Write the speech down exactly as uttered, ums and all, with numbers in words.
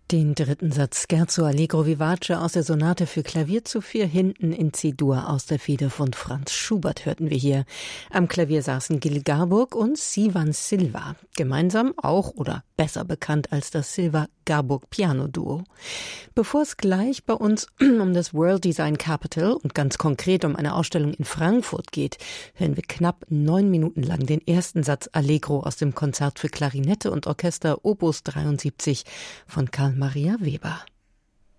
Den dritten Satz Scherzo Allegro Vivace aus der Sonate für Klavier zu vier Händen in C-Dur aus der Feder von Franz Schubert hörten wir hier. Am Klavier saßen Gil Garburg und Sivan Silva. Gemeinsam auch oder besser bekannt als das Silva-Garburg-Piano-Duo. Bevor es gleich bei uns um das World Design Capital und ganz konkret um eine Ausstellung in Frankfurt geht, hören wir knapp neun Minuten lang den ersten Satz Allegro aus dem Konzert für Klarinette und Orchester Opus dreiundsiebzig von Carl Maria Weber.